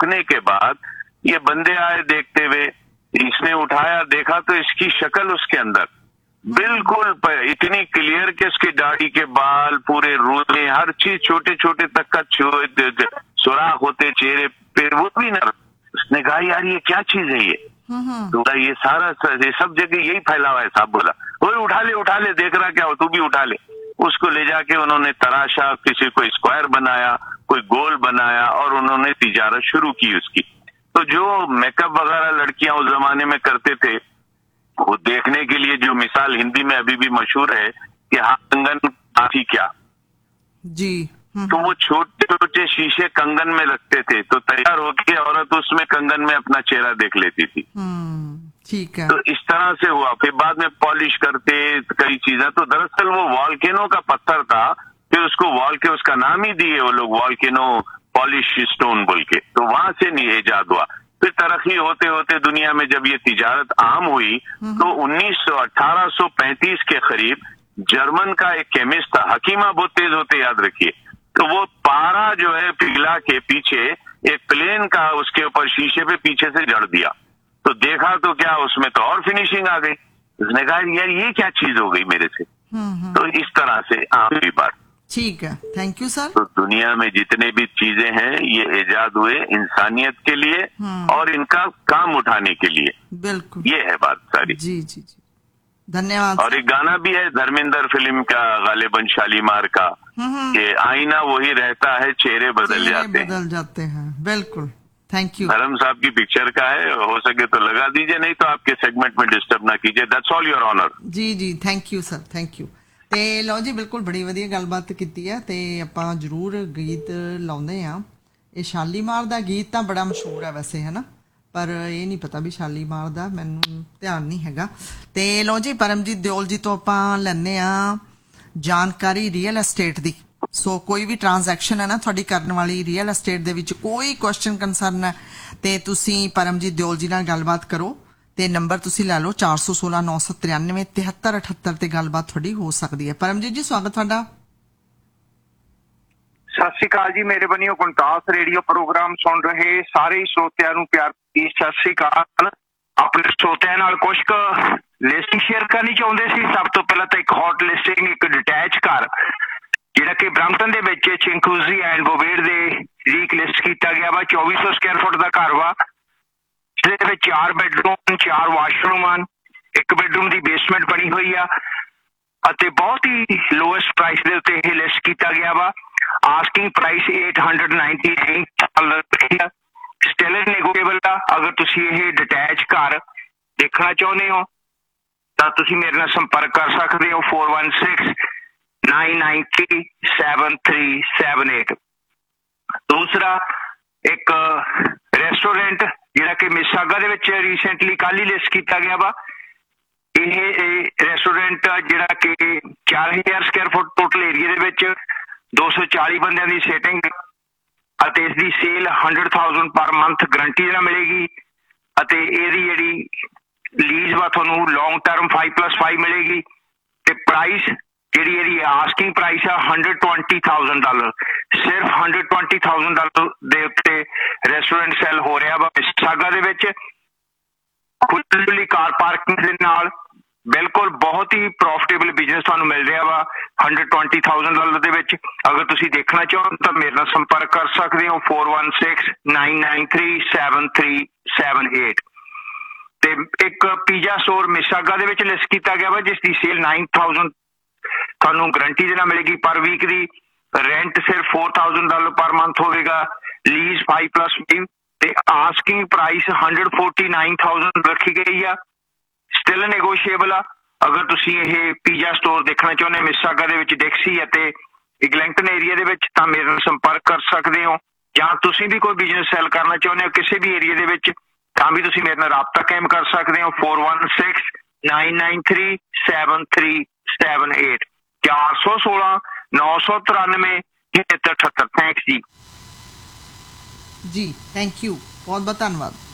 रुकने के बाद ये बंदे आए देखते हुए, इसने उठाया, देखा तो इसकी शक्ल उसके अंदर बिल्कुल इतनी क्लियर कि उसकी दाढ़ी के बाल पूरे रूए, हर चीज छोटे छोटे तक का सुराख होते चेहरे पे, वो भी ना। उसने कहा यार ये क्या चीज है ये? तो ये सारा ये सब जगह यही फैला हुआ है साहब। बोला वो उठा ले, देख रहा क्या हो, तू भी उठा ले। उसको ले जाके उन्होंने तराशा, किसी को स्क्वायर बनाया, कोई गोल बनाया और उन्होंने तिजारत शुरू की उसकी। तो जो मेकअप वगैरह लड़कियां उस जमाने में करते थे, वो देखने के लिए जो मिसाल हिंदी में अभी भी मशहूर है कि हाँ कंगन काफी क्या जी, तो वो छोटे छोटे शीशे कंगन में रखते थे, तो तैयार होके औरत उसमें कंगन में अपना चेहरा देख लेती थी। ठीक है। तो इस तरह से हुआ। फिर बाद में पॉलिश करते कई चीजें। तो दरअसल वो वॉल्केनो का पत्थर था, फिर उसको उसका नाम ही दिए वो लोग, वॉल्केनो पॉलिश स्टोन बोल के। तो वहां से नहीं इजाद हुआ। फिर तरक्की होते होते दुनिया में जब ये तिजारत आम हुई तो 1835 के करीब जर्मन का एक केमिस्ट था, हकीमा बहुत तेज होते याद रखिए, तो वो पारा जो है पिघला के पीछे एक प्लेन का उसके ऊपर शीशे पे पीछे से जड़ दिया। तो देखा तो क्या उसमें तो और फिनिशिंग आ गई। उसने कहा यार ये क्या चीज हो गई मेरे से। तो इस तरह से आखिरी बात। ठीक है, थैंक यू सर। तो दुनिया में जितने भी चीजें हैं ये इजाद हुए इंसानियत के लिए और इनका काम उठाने के लिए। बिल्कुल, ये है बात सारी। जी जी जी, धन्यवाद। और एक गाना भी है धर्मेंद्र फिल्म का, गालिबन शालीमार का, कि आईना वही रहता है, चेहरे बदल जाते हैं। बिल्कुल, थैंक यू। धर्म साहब की पिक्चर का है, हो सके तो लगा दीजिए, नहीं तो आपके सेगमेंट में डिस्टर्ब ना कीजिए। That's all your honour. Ji ji, thank you sir, thank you. ਤੇ ਲਓ ਜੀ, ਬਿਲਕੁਲ ਬੜੀ ਵਧੀਆ ਗੱਲਬਾਤ ਕੀਤੀ ਹੈ ਤੇ ਆਪਾਂ ਜ਼ਰੂਰ ਗੀਤ ਲਾਉਂਦੇ ਆ। ਇਹ ਸ਼ਾਲੀਮਾਰ ਦਾ ਗੀਤ ਤਾਂ ਬੜਾ ਮਸ਼ਹੂਰ ਹੈ ਵੈਸੇ, ਹੈ ਨਾ, ਪਰ ਇਹ ਨਹੀਂ ਪਤਾ ਵੀ ਸ਼ਾਲੀਮਾਰ ਦਾ, ਮੈਨੂੰ ਧਿਆਨ ਨਹੀਂ ਹੈਗਾ। ਤੇ ਲਓ ਜੀ, ਪਰਮਜੀਤ ਦਿਓਲ ਜੀ ਤੋਂ ਆਪਾਂ ਲੈਂਦੇ ਆ ਜਾਣਕਾਰੀ ਰੀਅਲ ਐਸਟੇਟ ਦੀ। ਸੋ ਕੋਈ ਵੀ ਟ੍ਰਾਂਜੈਕਸ਼ਨ ਹੈ ਨਾ ਤੁਹਾਡੀ ਕਰਨ ਵਾਲੀ ਰੀਅਲ ਐਸਟੇਟ ਦੇ ਵਿੱਚ, ਕੋਈ ਕੁਐਸਚਨ ਕੰਸਰਨ ਹੈ ਤੇ ਤੁਸੀਂ ਪਰਮਜੀਤ ਦਿਓਲ ਜੀ ਨਾਲ ਗੱਲਬਾਤ ਕਰੋ। ਤੇ ਨੰਬਰ ਤੁਸੀਂ ਲੈ ਲਓ 416 993 7378 ਤੇ ਗੱਲਬਾਤ ਤੁਹਾਡੀ ਹੋ ਸਕਦੀ ਹੈ। ਪਰਮਜੀਤ ਜੀ, ਸਵਾਗਤ ਤੁਹਾਡਾ। ਸਤਿ ਸ਼੍ਰੀ ਅਕਾਲ ਜੀ, ਮੇਰੇ ਬਨਿਓ ਗੁਣਤਾਸ ਰੇਡੀਓ ਪ੍ਰੋਗਰਾਮ ਸੁਣ ਰਹੇ ਸਾਰੇ ਸਰੋਤਿਆਂ ਨੂੰ ਪਿਆਰ ਭਰੀ ਸਤਿ ਸ਼੍ਰੀ ਅਕਾਲ। ਆਪਣੇ ਸਰੋਤਿਆਂ ਨਾਲ ਕੁਝ ਕੁ ਲਿਸਟਿੰਗ ਸ਼ੇਅਰ ਕਰਨੀ ਚਾਹੁੰਦੇ ਸੀ। ਸਭ ਤੋਂ ਪਹਿਲਾਂ ਤਾਂ ਇੱਕ ਹੌਟ ਲਿਸਟਿੰਗ, ਇੱਕ ਡਿਟੈਚ ਘਰ ਜਿਹੜਾ ਕਿ ਬ੍ਰੈਂਪਟਨ ਦੇ ਵਿੱਚ ਚਿੰਕੂਜ਼ੀ ਐਂਡ ਬੋਵੇਰ ਦੇ ਰੀਕ ਲਿਸਟ ਕੀਤਾ ਗਿਆ ਵਾ। 2400 ਸਕੁਆਇਰ ਫੁੱਟ ਦਾ ਘਰ ਵਾ, ਜਿਹਦੇ ਵਿੱਚ 4 ਬੈਡਰੂਮ 4 ਵਾਸ਼ਰੂਮ ਹਨ, ਇੱਕ ਬੈਡਰੂਮ ਦੀ ਬੇਸਮੈਂਟ ਬਣੀ ਹੋਈ ਆ ਅਤੇ ਬਹੁਤ ਹੀ ਲੋਐਸਟ ਪ੍ਰਾਈਸ ਦੇ ਉੱਤੇ ਇਹ ਲਿਸਟ ਕੀਤਾ ਗਿਆ ਵਾ। ਆਸਕਿੰਗ ਪ੍ਰਾਈਸ $899 ਸਟਿਲ ਨੈਗੋਸ਼ੀਏਬਲ ਆ। ਅਗਰ ਤੁਸੀਂ ਇਹ ਡਿਟੈਚ ਘਰ ਦੇਖਣਾ ਚਾਹੁੰਦੇ ਹੋ ਤਾਂ ਤੁਸੀਂ ਮੇਰੇ ਨਾਲ ਸੰਪਰਕ ਕਰ ਸਕਦੇ ਹੋ 4169937378। ਦੂਸਰਾ ਇੱਕ ਰੈਸਟੋਰੈਂਟ ਜਿਹੜਾ ਕਿ ਮਿਸਾਗਾ ਦੇ ਵਿੱਚ ਰੀਸੈਂਟਲੀ ਕੱਲ ਹੀ ਲਿਸਟ ਕੀਤਾ ਗਿਆ ਵਾ। ਇਹ ਰੈਸਟੋਰੈਂਟ ਜਿਹੜਾ ਕਿ 4000 ਸਕੁਆਇਰ ਫੁੱਟ ਟੋਟਲ ਏਰੀਆ ਦੇ ਵਿੱਚ 240 ਬੰਦਿਆਂ ਦੀ ਸੀਟਿੰਗ ਅਤੇ ਇਸ ਦੀ ਸੇਲ 100,000 ਪਰ ਮੰਥ ਗਰੰਟੀ ਨਾਲ ਮਿਲੇਗੀ ਅਤੇ ਇਹਦੀ ਜਿਹੜੀ ਲੀਜ਼ ਵਾ ਤੁਹਾਨੂੰ ਲੌਂਗ ਟਰਮ 5+5 ਮਿਲੇਗੀ ਤੇ ਪ੍ਰਾਈਸ ਜਿਹੜੀ ਇਹਦੀ ਆਸਕਿੰਗ ਪ੍ਰਾਈਸ ਆ $120,000। ਸਿਰਫ $120,000 ਦੇ ਉੱਤੇ ਰੈਸਟੋਰੈਂਟ ਸੈਲ ਹੋ ਰਿਹਾ ਵਾ ਮਿਸਾਗਾ ਦੇ ਵਿੱਚ, ਖੁੱਲੀ ਕਾਰ ਪਾਰਕਿੰਗ ਦੇ ਨਾਲ। ਬਿਲਕੁਲ ਬਹੁਤ ਹੀ ਪ੍ਰੋਫਿਟੇਬਲ ਬਿਜ਼ਨਸ ਤੁਹਾਨੂੰ ਮਿਲ ਰਿਹਾ ਵਾ $120,000 ਦੇ ਵਿੱਚ। ਅਗਰ ਤੁਸੀਂ ਦੇਖਣਾ ਚਾਹੋ ਤਾਂ ਮੇਰੇ ਨਾਲ ਸੰਪਰਕ ਕਰ ਸਕਦੇ ਹੋ 4169937378। ਤੇ ਇੱਕ ਪੀਜ਼ਾ ਸਟੋਰ ਮਿਸਾਗਾ ਦੇ ਵਿੱਚ ਲਿਸਟ ਕੀਤਾ ਗਿਆ ਵਾ ਜਿਸ ਦੀ ਸੇਲ 9,000 ਤੁਹਾਨੂੰ ਗਰੰਟੀ ਦੇ ਨਾਲ ਮਿਲੇਗੀ ਪਰ ਵੀਕ ਦੀ। ਰੈਂਟ ਸਿਰਫ $4,000 ਪਰ ਮੰਥ ਹੋਵੇਗਾ, ਲੀਜ਼ 5+5 ਤੇ ਆਸਕਿੰਗ ਪ੍ਰਾਈਸ 149,000 ਰੱਖੀ ਗਈ ਆ, ਸਟਿਲ ਨੈਗੋਸ਼ੀਏਬਲ ਆ। ਅਗਰ ਤੁਸੀਂ ਇਹ ਪੀਜ਼ਾ ਸਟੋਰ ਦੇਖਣਾ ਚਾਹੁੰਦੇ ਮਿਸਾਗਾ ਦੇ ਵਿੱਚ ਡਿਕਸੀ ਅਤੇ ਇਗਲੈਂਟਨ ਏਰੀਆ ਦੇ ਵਿੱਚ ਤਾਂ ਮੇਰੇ ਨਾਲ ਸੰਪਰਕ ਕਰ ਸਕਦੇ ਹੋ। ਜਾਂ ਤੁਸੀਂ ਵੀ ਕੋਈ ਬਿਜ਼ਨਸ ਸੈਲ ਕਰਨਾ ਚਾਹੁੰਦੇ ਹੋ ਕਿਸੇ ਵੀ ਏਰੀਆ ਦੇ ਵਿੱਚ ਤਾਂ ਵੀ ਤੁਸੀਂ ਮੇਰੇ ਨਾਲ ਰਾਬਤਾ ਕਾਇਮ ਕਰ ਸਕਦੇ ਹੋ 4169937378 416 993 7378। ਥੈਂक्स जी। जी, थैंक यू, बहुत बहुत धन्यवाद।